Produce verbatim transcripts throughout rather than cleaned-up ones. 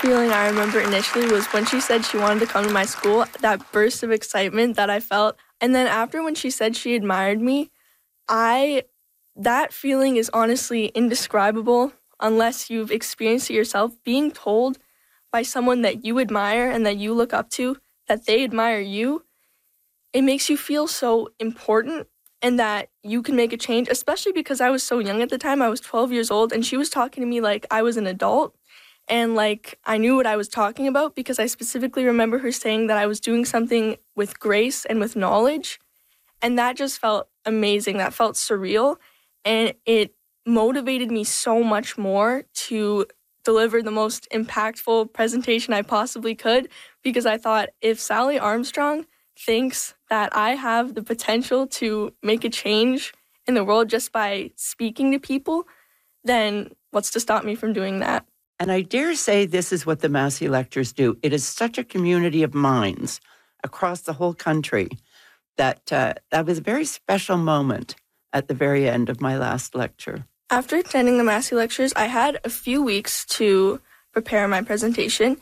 feeling I remember initially was when she said she wanted to come to my school, that burst of excitement that I felt. And then after when she said she admired me, I, that feeling is honestly indescribable unless you've experienced it yourself. Being told by someone that you admire and that you look up to that they admire you, it makes you feel so important and that you can make a change, especially because I was so young at the time. I was twelve years old, and she was talking to me like I was an adult, and like I knew what I was talking about because I specifically remember her saying that I was doing something with grace and with knowledge, and that just felt amazing. That felt surreal, and it motivated me so much more to deliver the most impactful presentation I possibly could, because I thought, if Sally Armstrong thinks that I have the potential to make a change in the world just by speaking to people, then what's to stop me from doing that? And I dare say this is what the Massey Lectures do. It is such a community of minds across the whole country that uh, that was a very special moment at the very end of my last lecture. After attending the Massey Lectures, I had a few weeks to prepare my presentation.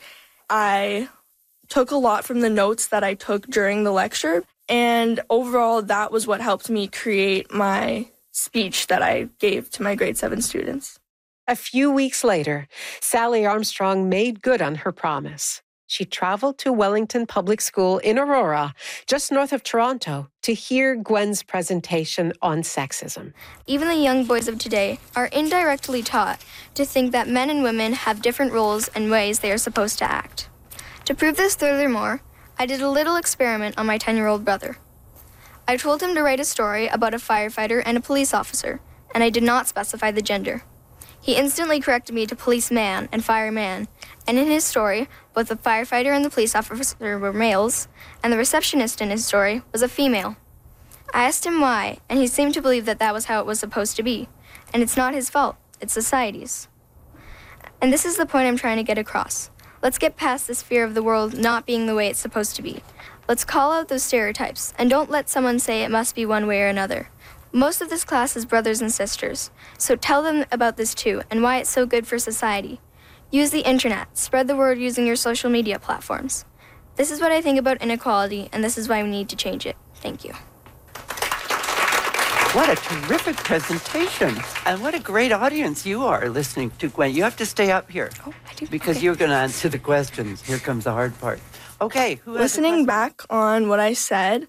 I took a lot from the notes that I took during the lecture, and overall, that was what helped me create my speech that I gave to my grade seven students. A few weeks later, Sally Armstrong made good on her promise. She traveled to Wellington Public School in Aurora, just north of Toronto, to hear Gwen's presentation on sexism. Even the young boys of today are indirectly taught to think that men and women have different roles and ways they are supposed to act. To prove this furthermore, I did a little experiment on my ten-year-old brother. I told him to write a story about a firefighter and a police officer, and I did not specify the gender. He instantly corrected me to policeman and fireman, and in his story, both the firefighter and the police officer were males, and the receptionist in his story was a female. I asked him why, and he seemed to believe that that was how it was supposed to be, and it's not his fault, it's society's. And this is the point I'm trying to get across. Let's get past this fear of the world not being the way it's supposed to be. Let's call out those stereotypes, and don't let someone say it must be one way or another. Most of this class is brothers and sisters, so tell them about this too, and why it's so good for society. Use the internet, spread the word using your social media platforms. This is what I think about inequality, and this is why we need to change it. Thank you. What a terrific presentation. And what a great audience you are listening to, Gwen. You have to stay up here. Oh, I do. Because okay. you're going to answer the questions. Here comes the hard part. Okay. Who has Listening back on what I said,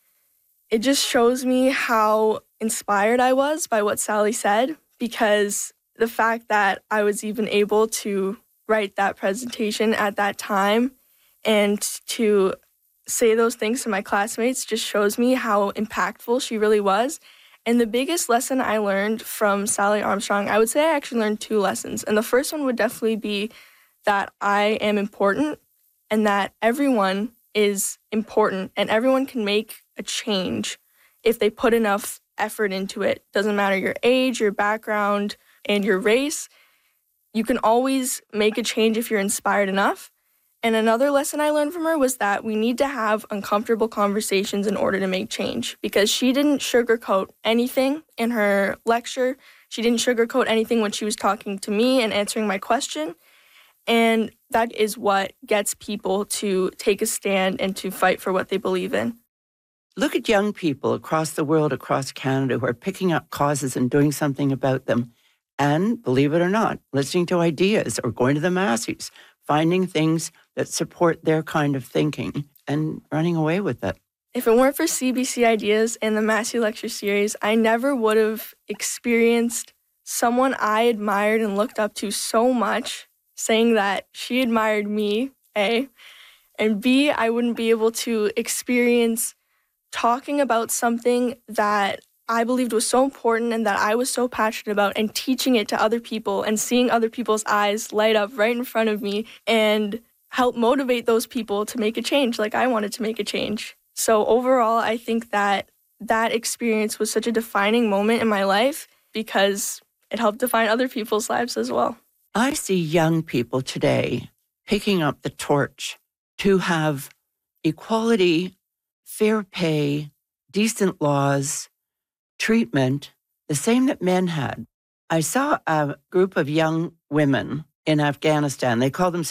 it just shows me how inspired I was by what Sally said, because the fact that I was even able to write that presentation at that time and to say those things to my classmates just shows me how impactful she really was. And the biggest lesson I learned from Sally Armstrong, I would say I actually learned two lessons. And the first one would definitely be that I am important and that everyone is important and everyone can make a change if they put enough effort into it. Doesn't matter your age, your background, and your race. You can always make a change if you're inspired enough. And another lesson I learned from her was that we need to have uncomfortable conversations in order to make change, because she didn't sugarcoat anything in her lecture. She didn't sugarcoat anything when she was talking to me and answering my question. And that is what gets people to take a stand and to fight for what they believe in. Look at young people across the world, across Canada, who are picking up causes and doing something about them. And, believe it or not, listening to ideas or going to the Masseys, finding things that support their kind of thinking and running away with it. If it weren't for C B C Ideas and the Massey Lecture Series, I never would have experienced someone I admired and looked up to so much saying that she admired me, A, and B, I wouldn't be able to experience talking about something that I believed was so important and that I was so passionate about, and teaching it to other people and seeing other people's eyes light up right in front of me and help motivate those people to make a change like I wanted to make a change. So overall, I think that that experience was such a defining moment in my life because it helped define other people's lives as well. I see young people today picking up the torch to have equality, fair pay, decent laws, treatment, the same that men had. I saw a group of young women in Afghanistan. They call themselves